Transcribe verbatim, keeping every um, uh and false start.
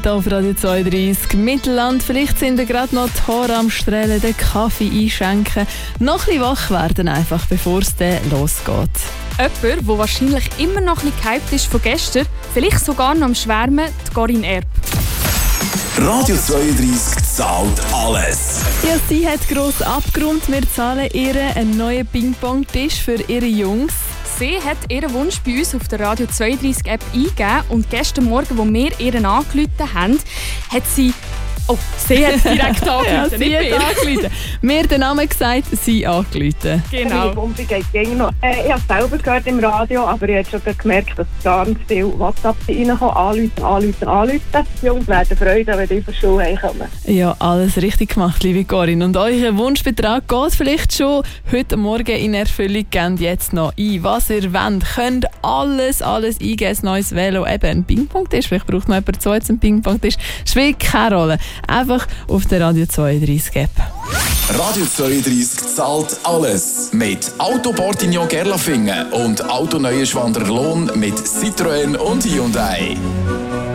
Hier auf Radio zweiunddreissig Mittelland. Vielleicht sind ihr gerade noch die Haare am Strahlen, den Kaffee einschenken. Noch ein bisschen wach werden einfach, bevor es dann losgeht. Jemand, der wahrscheinlich immer noch ein bisschen gehypt ist von gestern, vielleicht sogar noch am Schwärmen, die Corinne Erb. Radio zweiunddreissig zahlt alles. Ja, sie hat gross abgeräumt. Wir zahlen ihr einen neuen Ping-Pong-Tisch für ihre Jungs. Sie hat ihren Wunsch bei uns auf der Radio zweiunddreissig App eingegeben und gestern Morgen, als wir ihren angerufen haben, hat sie... Oh, sie hat direkt angerufen, ja, sie nicht hat angerufen. Mir den Namen gesagt, sie angerufen. Genau. Meine Pumpe geht gegen noch. Äh, ich habe es selber gehört im Radio, aber ich habe schon gemerkt, dass ganz viele WhatsApp reinkommen. Anrufen, anrufen, anrufen. Die Jungs werden Freude, wenn die von der Schule heimkommen. Ja, alles richtig gemacht, liebe Corinne. Und euer Wunschbetrag geht vielleicht schon heute Morgen in Erfüllung. Gebt jetzt noch ein, was ihr wollt. Könnt alles, alles eingeben. Ein neues Velo, eben ein Ping-Pong-Tisch. Vielleicht braucht noch jemand so jetzt einen Ping-Pong-Tisch. Spielt keine Rolle. Einfach auf der Radio zweiunddreissig App. Radio zweiunddreissig zahlt alles. Mit Auto Portignon Gerlafingen und Auto Neuenschwander Lohn mit Citroën und Hyundai.